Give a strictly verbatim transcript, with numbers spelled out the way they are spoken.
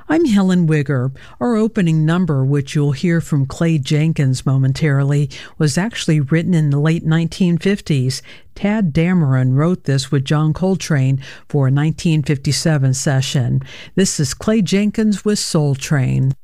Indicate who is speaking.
Speaker 1: I'm Helen Wigger. Our opening number, which you'll hear from Clay Jenkins momentarily, was actually written in the late nineteen fifties. Tad Dameron wrote this with John Coltrane for a nineteen fifty-seven session. This is Clay Jenkins with Soul Train.